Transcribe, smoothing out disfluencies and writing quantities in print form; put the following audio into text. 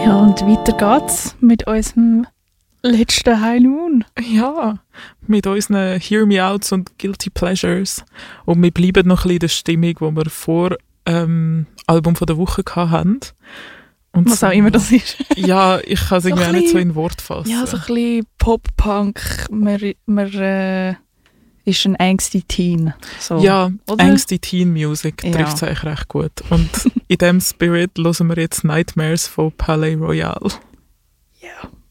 Ja, und weiter geht's mit unserem letzten High Noon. Ja, mit unseren Hear Me Outs und Guilty Pleasures. Und wir bleiben noch ein bisschen in der Stimmung, die wir vor Album von der Woche hatten. Und Was auch immer das ist. Ja, ich kann es So irgendwie auch ein nicht so bisschen- in Wort fassen. Ja, so ein bisschen Pop-Punk. Man ist ein angsty Teen. So, Ja, oder? Angsty Teen Music Ja. trifft es eigentlich recht gut. Und in diesem Spirit hören wir jetzt Nightmares von Palais Royale. Ja.